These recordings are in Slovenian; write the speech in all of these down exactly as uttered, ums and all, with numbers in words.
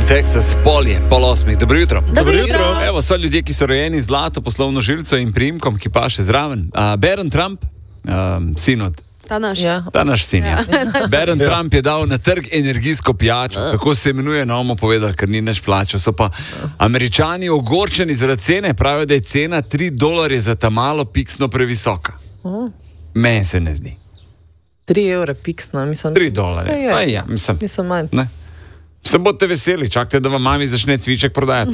Texas, pol je, pol osmih. Dobro jutro. Dobro jutro. Evo, so ljudje, ki so rojeni z zlato poslovno žilico in priimkom, ki pa še zraven. Uh, Barron Trump, um, sin od... Ta naš. Ja. Ta naš sin, ja. Barron ja. Trump je dal na trg energijsko pijačo. Kako se imenuje, no bomo povedali, ker ni naš plačal. So pa Američani ogorčeni zaradi cene, pravijo, da je cena tri dolarje za ta malo piksno previsoka. Uh. Meni se ne zdi. Tri evre piksno, mislim. Tri dolarje. Pa ja, mislim. Mislim manj. Ne. Se boste veseli, čakajte, da vam mami začne cviček prodajati.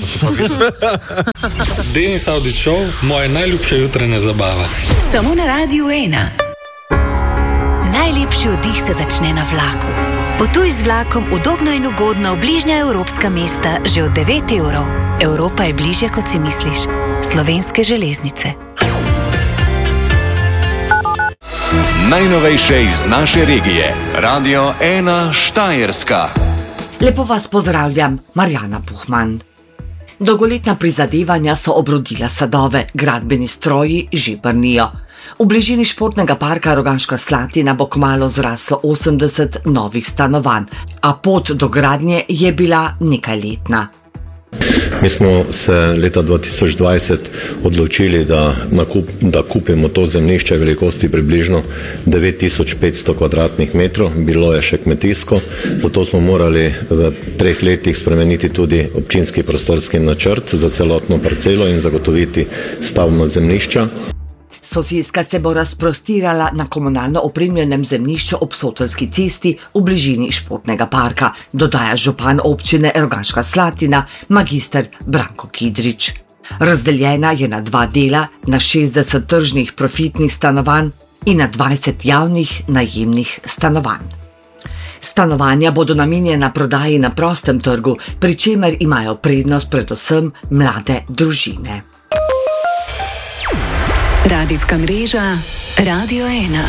Denis Avdić Show, moja najljubša jutranja zabava. Samo na Radiu ena. Najlepši oddih se začne na vlaku. Potuj z vlakom udobno in ugodno v bližnja evropska mesta že od devet evrov. Evropa je bližje, kot si misliš. Slovenske železnice. Najnovejše iz naše regije. Radio ena Štajerska. Lepo vas pozdravljam, Marjana Puhman. Dolgoletna prizadevanja so obrodila sadove, gradbeni stroji že brnijo. V bližini športnega parka Rogaška Slatina bo kmalu zraslo osemdeset novih stanovanj, a pot do gradnje je bila nekajletna. Mi smo se leta dva tisoč dvajset odločili, da, nakup, da kupimo to zemljišče velikosti približno devet tisoč petsto kvadratnih metrov, bilo je še kmetijsko, zato smo morali v treh letih spremeniti tudi občinski prostorski načrt za celotno parcelo in zagotoviti stavbna zemljišča. Soseska se bo razprostirala na komunalno opremljenem zemljišču ob Sotoljski cesti v bližini športnega parka, dodaja župan občine Rogaška Slatina, magister Branko Kidrič. Razdeljena je na dva dela, na šestdeset tržnih profitnih stanovanj in na dvajset javnih najemnih stanovanj. Stanovanja bodo namenjena prodaji na prostem trgu, pri čemer imajo prednost predvsem mlade družine. Radijska mreža Radio ena.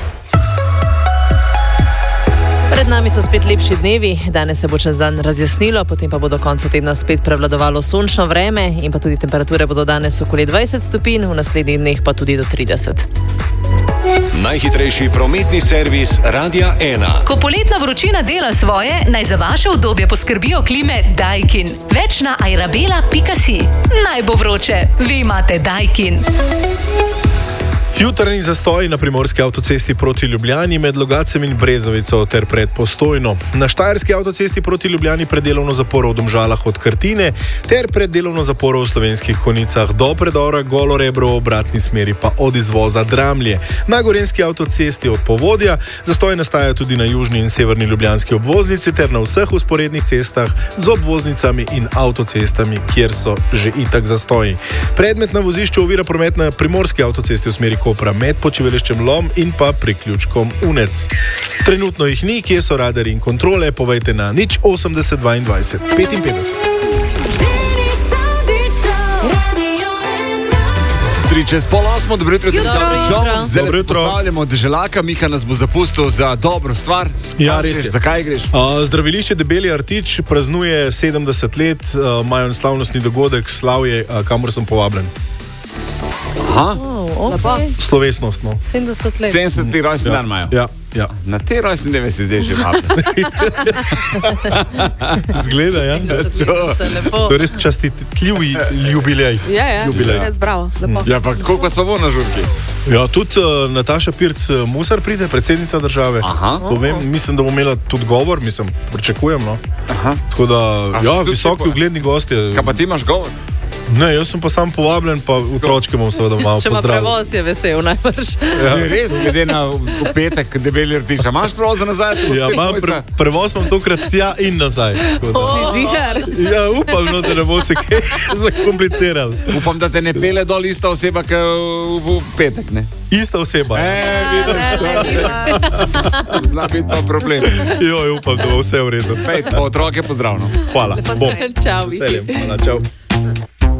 Pred nami so spet lepši dnevi, danes se bo čez dan razjasnilo, potem pa bo do konca tedna spet prevladovalo sončno vreme in pa tudi temperature bodo danes okoli dvajset stopinj, v naslednjih dneh pa tudi do trideset. Najhitrejši prometni servis Radia ena. Ko poletna vročina dela svoje, naj za vaše udobje poskrbijo klime Daikin. Več na airabela pika si. Naj bo vroče, vi imate Daikin. Jutrajni zastoji na primorski avtocesti proti Ljubljani med Logacem in Brezovico ter pred Postojno. Na štajerski avtocesti proti Ljubljani pred delovno zaporo v Domžalah od Krtine ter pred delovno zaporo v Slovenskih Konjicah do predora Golo Rebro v obratni smeri pa od izvoza Dramlje. Na gorenjski avtocesti od Povodja zastoji nastajajo tudi na južni in severni ljubljanski obvoznici ter na vseh vzporednih cestah z obvoznicami in avtocestami, kjer so že itak zastoji. Predmet na vozišču ovira promet na primorski avtocesti v smeri Kopra med počivališčem Lom in pa priključkom Unec. Trenutno jih ni, kje so radarji in kontrole, povejte na nič osemdeset dvaindvajset petinpetdeset. Tri čez pol osmo, dobro jutro. Zdaj se postavljamo od Želaka, Miha nas bo zapustil za dobro stvar. Ja, res je. Zakaj greš? Uh, zdravilišče Debeli Artič praznuje sedemdeset let, uh, imajo slavnostni dogodek, slavje, uh, kamor sem povabljen. Aha. Oh, okay. Slovesnost, no. sedemdeset let. sedemdeseti rojstni dan imajo. Ja, ja. Na te rojstni dneve si zdaj že vabljen. Zgleda, ja. To, to je res častitljiv jubilej. Ja, ja, jubilej. Res bravo, lepo. Ja, pa koliko pa smo bo na žurki? Ja, tudi uh, Nataša Pirc Musar pride, predsednica države. Aha. Povem, mislim, da bo imela tudi govor, mislim, pričakujem, no. Aha. Tako da, A, ja, visoki ugledni gostje. Kaj pa ti imaš govor? Ne, jaz sem pa sam povabljen, pa otročke bom seveda malo pozdravil. Če ima prevoz, je vesel najbrž. Ja. Res, glede na v petek Debeli Artič. Imaš prevoz za nazaj? Ja, imam pre, prevoz imam tokrat tja in nazaj. Si zigar? Ja, upam, no, da ne bo se kaj zakompliciral. Upam, da te ne pele dol ista oseba, kot v petek, ne? Ista oseba. E, vidim, zna biti pa problem. Jo, upam, da bo vse v redu. Pejt, pa otroke pozdravno. Hvala. Čau. Veseljem. Hvala, čau.